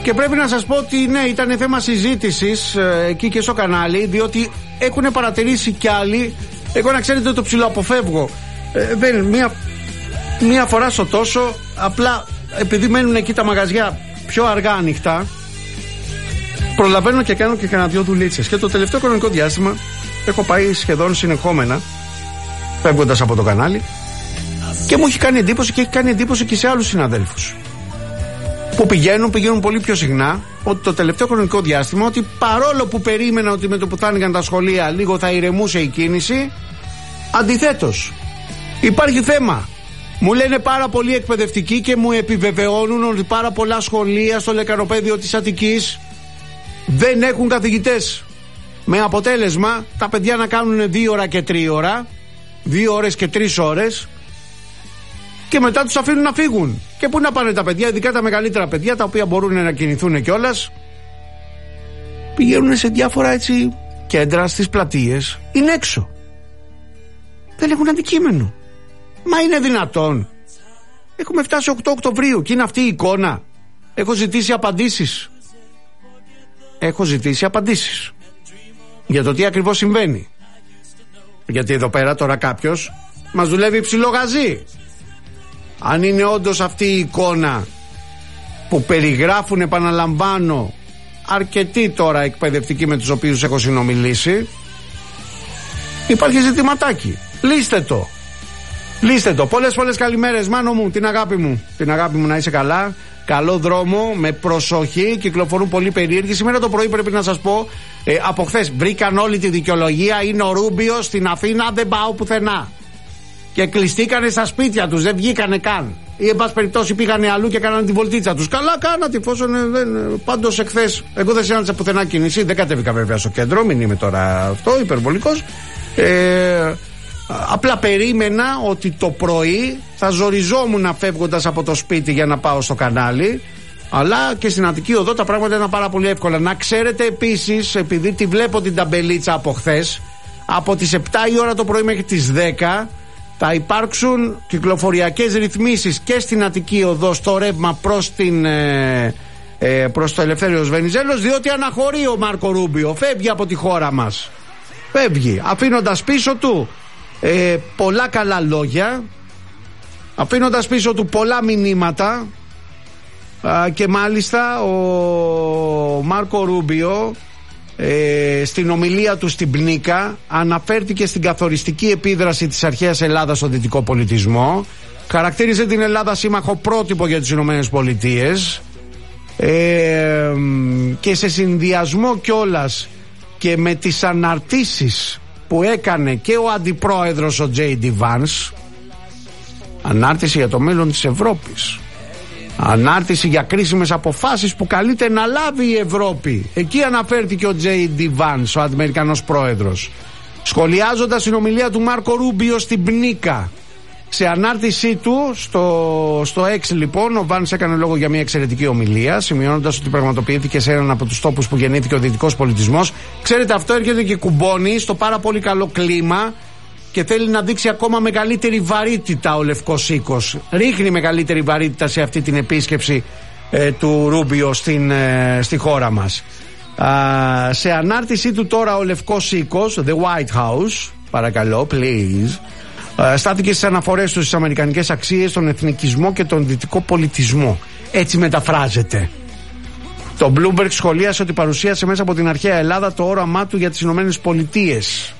Και πρέπει να σας πω ότι ναι, ήταν θέμα συζήτησης εκεί και στο κανάλι, διότι έχουν παρατηρήσει κι άλλοι. Εγώ να ξέρετε το ψιλοαποφεύγω. Μία φορά στο τόσο, απλά επειδή μένουν εκεί τα μαγαζιά πιο αργά ανοιχτά, προλαβαίνω και κάνω και κανένα δυο δουλίτσες. Και το τελευταίο χρονικό διάστημα έχω πάει σχεδόν συνεχόμενα, φεύγοντας από το κανάλι, και μου έχει κάνει εντύπωση και έχει κάνει εντύπωση και σε άλλους συναδέλφους που πηγαίνουν πολύ πιο συχνά, ότι το τελευταίο χρονικό διάστημα, ότι παρόλο που περίμενα ότι με το που θα άνοιγαν τα σχολεία λίγο θα ηρεμούσε η κίνηση, αντιθέτως υπάρχει θέμα. Μου λένε πάρα πολλοί εκπαιδευτικοί και μου επιβεβαιώνουν ότι πάρα πολλά σχολεία στο λεκανοπέδιο της Αττικής δεν έχουν καθηγητές. Με αποτέλεσμα τα παιδιά να κάνουν 2 ώρα και 3 ώρα, 2 ώρες και 3 ώρες, και μετά τους αφήνουν να φύγουν. Και πού να πάνε τα παιδιά, ειδικά τα μεγαλύτερα παιδιά, τα οποία μπορούν να κινηθούν κιόλας, πηγαίνουν σε διάφορα έτσι κέντρα, στις πλατείες, είναι έξω. Δεν έχουν αντικείμενο. Μα είναι δυνατόν? Έχουμε φτάσει 8 Οκτωβρίου και είναι αυτή η εικόνα. Έχω ζητήσει απαντήσεις για το τι ακριβώς συμβαίνει. Γιατί εδώ πέρα τώρα κάποιος μας δουλεύει ψιλογαζί. Αν είναι όντως αυτή η εικόνα που περιγράφουν, επαναλαμβάνω, αρκετοί τώρα εκπαιδευτικοί με τους οποίους έχω συνομιλήσει, υπάρχει ζητηματάκι. Λύστε το. Πολλές καλημέρες, Μάνο μου, την αγάπη μου, να είσαι καλά. Καλό δρόμο, με προσοχή, κυκλοφορούν πολύ περίεργοι. Σήμερα το πρωί πρέπει να σας πω, από χθες βρήκαν όλη τη δικαιολογία. Είναι ο Ρούμπιος στην Αθήνα, δεν πάω πουθενά. Και κλειστήκανε στα σπίτια τους, δεν βγήκανε καν. Ή εν πάση περιπτώσει πήγανε αλλού και κάνανε τη βολτίτσα τους. Καλά κάνατε, εφόσον πάντως εχθές εγώ δεν συνάντησα πουθενά κίνηση. Δεν κατέβηκα βέβαια στο κέντρο, μην είμαι τώρα αυτό υπερβολικός. Απλά περίμενα ότι το πρωί θα ζοριζόμουν φεύγοντας από το σπίτι για να πάω στο κανάλι. Αλλά και στην Αττική Οδό τα πράγματα ήταν πάρα πολύ εύκολα. Να ξέρετε επίσης, επειδή τη βλέπω την ταμπελίτσα από χθες, από τις 7 η ώρα το πρωί μέχρι τις 10 θα υπάρξουν κυκλοφοριακές ρυθμίσεις και στην Αττική Οδό στο ρεύμα προς το Ελευθέριος Βενιζέλος, διότι αναχωρεί ο Μάρκο Ρούμπιο, φεύγει από τη χώρα μας. Φεύγει, αφήνοντας πίσω του πολλά καλά λόγια, αφήνοντας πίσω του πολλά μηνύματα, και μάλιστα ο Μάρκο Ρούμπιο στην ομιλία του στην Πνίκα αναφέρθηκε στην καθοριστική επίδραση της αρχαίας Ελλάδας στο δυτικό πολιτισμό, χαρακτήριζε την Ελλάδα σύμμαχο πρότυπο για τις Ηνωμένες Πολιτείες, και σε συνδυασμό κιόλας και με τις αναρτήσεις που έκανε και ο αντιπρόεδρος ο J.D. Vance, ανάρτηση για το μέλλον της Ευρώπης, ανάρτηση για κρίσιμες αποφάσεις που καλείται να λάβει η Ευρώπη. Εκεί αναφέρθηκε ο J.D. Vance, ο Αμερικανός πρόεδρος, σχολιάζοντας την ομιλία του Μάρκο Ρούμπιο στην Πνίκα. Σε ανάρτησή του στο X, λοιπόν, ο Vance έκανε λόγο για μια εξαιρετική ομιλία, σημειώνοντας ότι πραγματοποιήθηκε σε έναν από τους τόπους που γεννήθηκε ο δυτικός πολιτισμός. Ξέρετε, αυτό έρχεται και κουμπώνει στο πάρα πολύ καλό κλίμα και θέλει να δείξει ακόμα μεγαλύτερη βαρύτητα ο Λευκός Οίκος. Ρίχνει μεγαλύτερη βαρύτητα σε αυτή την επίσκεψη του Ρούμπιο στη χώρα μας. Σε ανάρτησή του τώρα ο Λευκός Οίκος, The White House, παρακαλώ, please, στάθηκε στις αναφορές του στις αμερικανικές αξίες, τον εθνικισμό και τον δυτικό πολιτισμό. Έτσι μεταφράζεται. Το Bloomberg σχολίασε ότι παρουσίασε μέσα από την αρχαία Ελλάδα το όραμά του για τις Ηνωμένες Πολιτείες.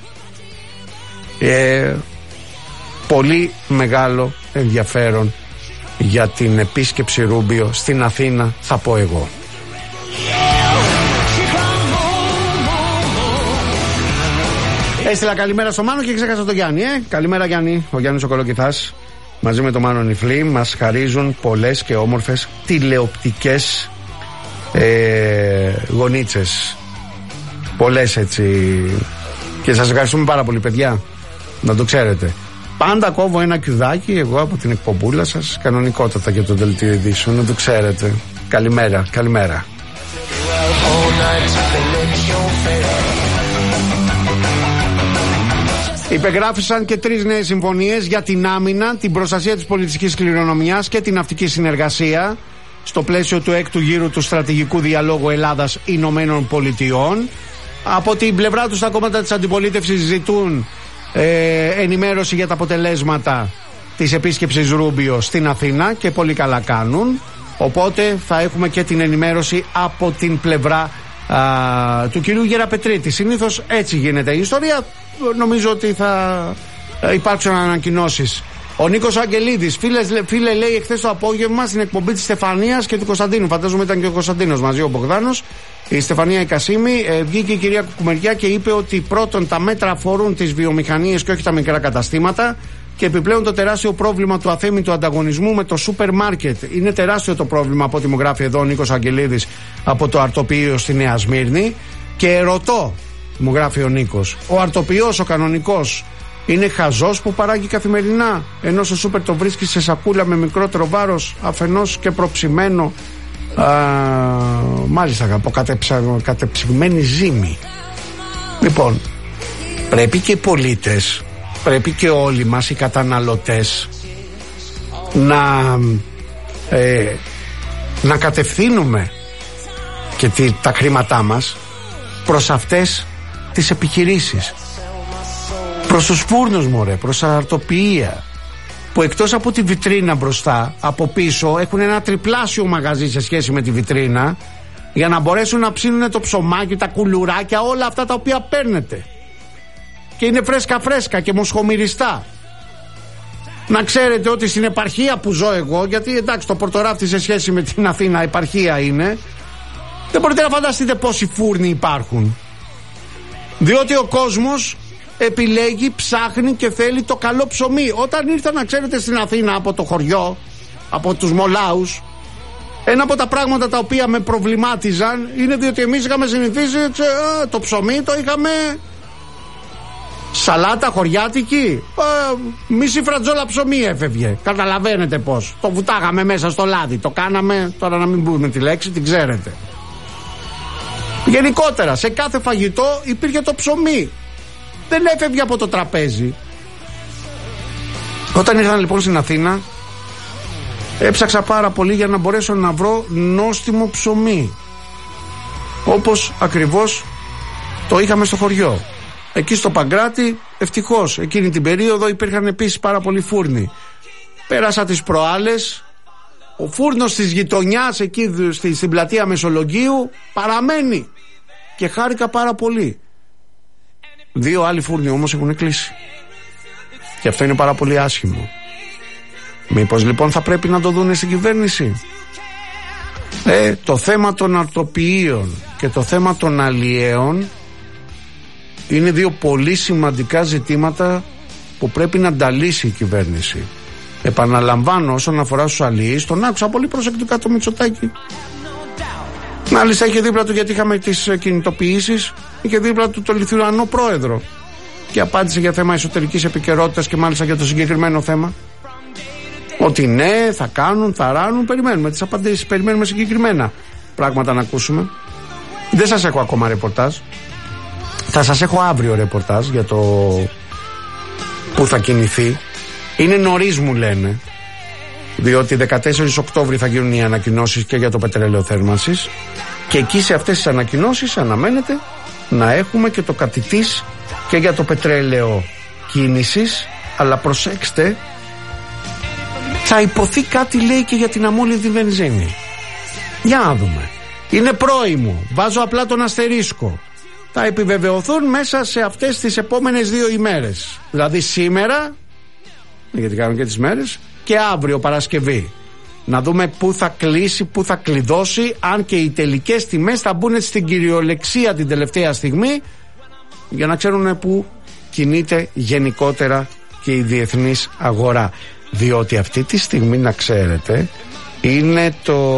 Πολύ μεγάλο ενδιαφέρον για την επίσκεψη Ρούμπιο στην Αθήνα, θα πω εγώ. Έστειλα καλημέρα στο Μάνο και ξέχασα τον Γιάννη. Καλημέρα Γιάννη, ο Γιάννης ο Κολοκυθάς μαζί με τον Μάνο Νιφλή μας χαρίζουν πολλές και όμορφες τηλεοπτικές γονίτσες. Πολλές έτσι. Και σας ευχαριστούμε πάρα πολύ, παιδιά. Να το ξέρετε. Πάντα κόβω ένα κιουδάκι εγώ από την εκπομπούλα σας, κανονικότατα για το δελτίο ειδήσεων, να το ξέρετε. Καλημέρα, καλημέρα. Υπεγράφησαν και 3 νέες συμφωνίες για την άμυνα, την προστασία της πολιτιστικής κληρονομιάς και την ναυτική συνεργασία. στο πλαίσιο του 6ου γύρου του στρατηγικού διαλόγου Ελλάδας-Ηνωμένων Πολιτειών. Από την πλευρά τους τα κόμματα της αντιπολίτευσης ζητούν ενημέρωση για τα αποτελέσματα της επίσκεψης Ρούμπιο στην Αθήνα και πολύ καλά κάνουν. Οπότε θα έχουμε και την ενημέρωση από την πλευρά του κυρίου Γεραπετρίτη. Συνήθως έτσι γίνεται η ιστορία. Νομίζω ότι θα υπάρξουν ανακοινώσεις. Ο Νίκος Αγγελίδης, φίλε, λέει εχθές το απόγευμα στην εκπομπή της Στεφανίας και του Κωνσταντίνου. Φαντάζομαι ήταν και ο Κωνσταντίνος μαζί, ο Μπογδάνος. Η Στεφανία η Κασίμη, βγήκε η κυρία Κουκουμεριά και είπε ότι πρώτον τα μέτρα αφορούν τις βιομηχανίες και όχι τα μικρά καταστήματα. Και επιπλέον το τεράστιο πρόβλημα του αθέμητου ανταγωνισμού με το σούπερ μάρκετ. Είναι τεράστιο το πρόβλημα, από ό,τι μου γράφει εδώ ο Νίκος Αγγελίδης από το αρτοποιείο στη Νέα Σμύρνη. Και ρωτώ, μου γράφει ο Νίκος, ο αρτοποιείος, ο κανονικός, είναι χαζός που παράγει καθημερινά, ενώ στο σούπερ το βρίσκει σε σακούλα με μικρότερο βάρος, αφενός και προψημένο, μάλιστα από κατεψυγμένη ζύμη. Λοιπόν, πρέπει και οι πολίτες, πρέπει και όλοι μας οι καταναλωτές να κατευθύνουμε και τα χρήματά μας προς αυτές τις επιχειρήσεις, προς τους φούρνους, μωρέ, προς τα αρτοποιεία, που εκτός από τη βιτρίνα μπροστά, από πίσω έχουν ένα τριπλάσιο μαγαζί σε σχέση με τη βιτρίνα, για να μπορέσουν να ψήνουν το ψωμάκι, τα κουλουράκια, όλα αυτά τα οποία παίρνετε και είναι φρέσκα και μοσχομυριστά. Να ξέρετε ότι στην επαρχία που ζω εγώ, γιατί εντάξει το Πορτοράφτη σε σχέση με την Αθήνα επαρχία είναι, δεν μπορείτε να φανταστείτε πόσοι φούρνοι υπάρχουν, διότι ο κόσμος επιλέγει, ψάχνει και θέλει το καλό ψωμί. Όταν ήρθα, να ξέρετε, στην Αθήνα από το χωριό, από τους Μολάους, ένα από τα πράγματα τα οποία με προβλημάτιζαν είναι διότι εμείς είχαμε συνηθίσει το ψωμί το είχαμε σαλάτα χωριάτικη, μισή φρατζόλα ψωμί έφευγε. Καταλαβαίνετε πως το βουτάγαμε μέσα στο λάδι, το κάναμε, τώρα να μην πούμε τη λέξη, την ξέρετε. Γενικότερα σε κάθε φαγητό υπήρχε το ψωμί, δεν έφευγε από το τραπέζι. Όταν ήρθαν λοιπόν στην Αθήνα, έψαξα πάρα πολύ για να μπορέσω να βρω νόστιμο ψωμί, όπως ακριβώς το είχαμε στο χωριό. Εκεί στο Παγκράτη, ευτυχώς εκείνη την περίοδο υπήρχαν επίσης πάρα πολλοί φούρνοι. Πέρασα τις προάλλες, ο φούρνος της γειτονιάς εκεί στην πλατεία Μεσολογγίου παραμένει και χάρηκα πάρα πολύ. 2 άλλοι φούρνοι όμως έχουν κλείσει και αυτό είναι πάρα πολύ άσχημο. Μήπως λοιπόν θα πρέπει να το δούνε στην κυβέρνηση? Το θέμα των αρτοποιείων και το θέμα των αλλιέων είναι 2 πολύ σημαντικά ζητήματα που πρέπει να τα λύσει η κυβέρνηση. Επαναλαμβάνω, όσον αφορά στους αλλιείς, τον άκουσα πολύ προσεκτικά το Μητσοτάκη. Μάλιστα είχε δίπλα του, γιατί είχαμε τις κινητοποιήσεις, είχε δίπλα του το Λιθουανό πρόεδρο και απάντησε για θέμα εσωτερικής επικαιρότητας και μάλιστα για το συγκεκριμένο θέμα. Ότι ναι, θα κάνουν, θα ράνουν, περιμένουμε τις απαντήσεις, περιμένουμε συγκεκριμένα πράγματα να ακούσουμε. Δεν σας έχω ακόμα ρεπορτάζ. Θα σας έχω αύριο ρεπορτάζ για το που θα κινηθεί. Είναι νωρίς μου λένε, διότι 14 Οκτώβρη θα γίνουν οι ανακοινώσεις και για το πετρέλαιο θέρμανσης και εκεί σε αυτές τις ανακοινώσεις αναμένεται να έχουμε και το κατητής και για το πετρέλαιο κίνησης. Αλλά προσέξτε, θα υποθεί κάτι, λέει, και για την αμόλυντη βενζίνη. Για να δούμε. Είναι πρόημο, βάζω απλά τον αστερίσκο. Θα επιβεβαιωθούν μέσα σε αυτές τις επόμενες 2 ημέρες. Δηλαδή σήμερα, γιατί κάνουν και τις μέρες, και αύριο Παρασκευή. Να δούμε πού θα κλείσει, πού θα κλειδώσει, αν και οι τελικές τιμές θα μπουν στην κυριολεξία την τελευταία στιγμή, για να ξέρουν πού κινείται γενικότερα και η διεθνής αγορά. Διότι αυτή τη στιγμή, να ξέρετε, είναι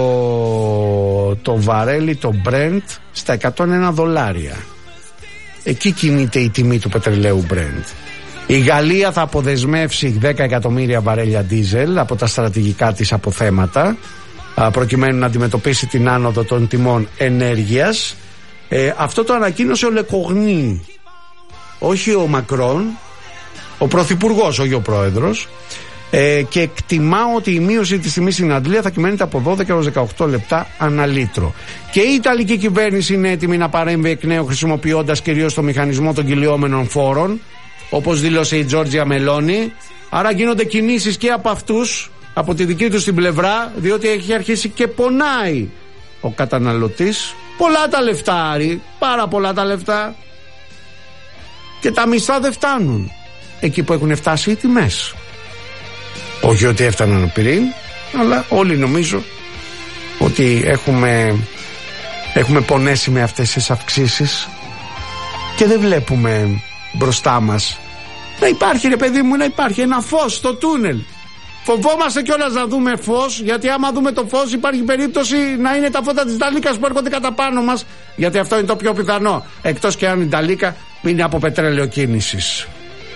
το βαρέλι, το Brent, στα 101 δολάρια. Εκεί κινείται η τιμή του πετρελαίου Brent. Η Γαλλία θα αποδεσμεύσει 10 εκατομμύρια βαρέλια ντίζελ από τα στρατηγικά της αποθέματα, προκειμένου να αντιμετωπίσει την άνοδο των τιμών ενέργειας. Αυτό το ανακοίνωσε ο Λεκογνή, όχι ο Μακρόν, ο πρωθυπουργός, όχι ο πρόεδρος. Και εκτιμάω ότι η μείωση της τιμής στην Αντλία θα κυμαίνεται από 12 έως 18 λεπτά ανά λίτρο. Και η Ιταλική κυβέρνηση είναι έτοιμη να παρέμβει εκ νέου, χρησιμοποιώντας κυρίως το μηχανισμό των κυλιόμενων φόρων, όπως δήλωσε η Τζόρτζια Μελόνι. Άρα γίνονται κινήσεις και από αυτούς, από τη δική τους την πλευρά, διότι έχει αρχίσει και πονάει ο καταναλωτής. Πολλά τα λεφτά, Άρη, πάρα πολλά τα λεφτά. Και τα μισθά δεν φτάνουν εκεί που έχουν φτάσει οι τιμές. Όχι ότι έφταναν πριν, αλλά όλοι νομίζω ότι έχουμε πονέσει με αυτές τις αυξήσεις και δεν βλέπουμε μπροστά μας να υπάρχει, ρε παιδί μου, να υπάρχει ένα φως στο τούνελ. Φοβόμαστε κιόλας να δούμε φως, γιατί άμα δούμε το φως υπάρχει περίπτωση να είναι τα φώτα της Νταλίκας που έρχονται κατά πάνω μας, γιατί αυτό είναι το πιο πιθανό, εκτός και αν η Νταλίκα είναι από πετρέλαιο κίνησης.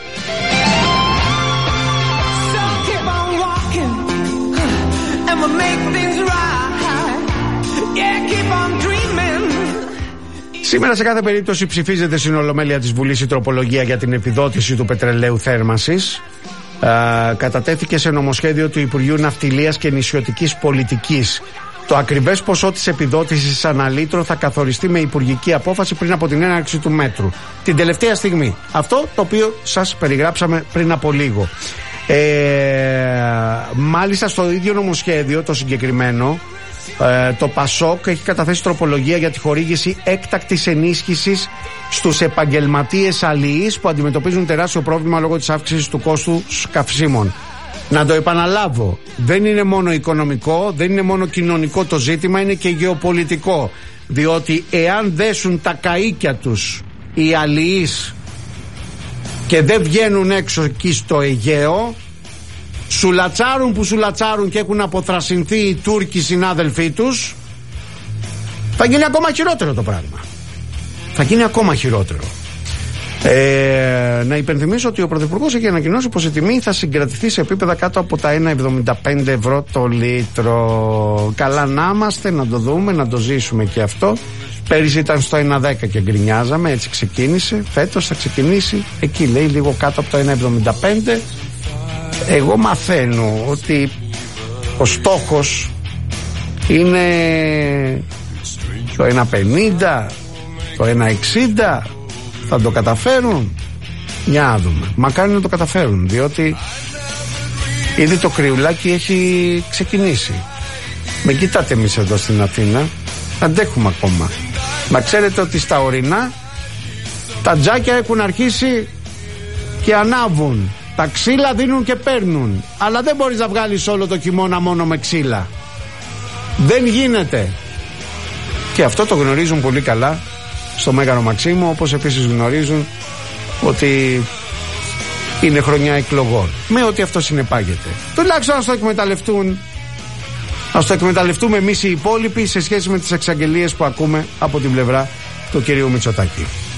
Σήμερα σε κάθε περίπτωση ψηφίζεται στην Ολομέλεια της Βουλής η τροπολογία για την επιδότηση του πετρελαίου θέρμανσης. Κατατέθηκε σε νομοσχέδιο του Υπουργείου Ναυτιλίας και Νησιωτικής Πολιτικής. Το ακριβές ποσό της επιδότησης ανά λίτρο θα καθοριστεί με υπουργική απόφαση πριν από την έναρξη του μέτρου. Την τελευταία στιγμή. Αυτό το οποίο σας περιγράψαμε πριν από λίγο. Μάλιστα στο ίδιο νομοσχέδιο το συγκεκριμένο, το ΠΑΣΟΚ έχει καταθέσει τροπολογία για τη χορήγηση έκτακτης ενίσχυσης στους επαγγελματίες αλληλείς που αντιμετωπίζουν τεράστιο πρόβλημα λόγω της αύξησης του κόστου καυσίμων. Να το επαναλάβω, δεν είναι μόνο οικονομικό, δεν είναι μόνο κοινωνικό το ζήτημα, είναι και γεωπολιτικό. Διότι εάν δέσουν τα καΐκια τους οι αλληλείς και δεν βγαίνουν έξω εκεί στο Αιγαίο, σουλατσάρουν που σουλατσάρουν και έχουν αποθρασινθεί οι Τούρκοι συνάδελφοί τους, θα γίνει ακόμα χειρότερο το πράγμα. Θα γίνει ακόμα χειρότερο. Να υπενθυμίσω ότι ο Πρωθυπουργός έχει ανακοινώσει πως η τιμή θα συγκρατηθεί σε επίπεδα κάτω από τα 1,75 ευρώ το λίτρο. Καλά να είμαστε, να το δούμε, να το ζήσουμε και αυτό. Πέρυσι ήταν στο 1,10 και γκρινιάζαμε, έτσι ξεκίνησε. Φέτος θα ξεκινήσει εκεί, λέει, λίγο κάτω από το 1,75. Εγώ μαθαίνω ότι ο στόχος είναι το 1,50, το 1,60. Θα το καταφέρουν? Για να δούμε. Μακάρι να το καταφέρουν, διότι ήδη το κρυουλάκι έχει ξεκινήσει. Με κοιτάτε εμείς εδώ στην Αθήνα, αντέχουμε ακόμα. Μα ξέρετε ότι στα ορεινά τα τζάκια έχουν αρχίσει και ανάβουν. Τα ξύλα δίνουν και παίρνουν. Αλλά δεν μπορείς να βγάλεις όλο το χειμώνα μόνο με ξύλα. Δεν γίνεται. Και αυτό το γνωρίζουν πολύ καλά στο Μέγαρο Μαξίμου, όπως επίσης γνωρίζουν ότι είναι χρονιά εκλογών, με ό,τι αυτό συνεπάγεται. Τουλάχιστον ας το εκμεταλλευτούν. Ας το εκμεταλλευτούμε εμείς οι υπόλοιποι σε σχέση με τις εξαγγελίες που ακούμε από την πλευρά του κυρίου Μητσοτάκη.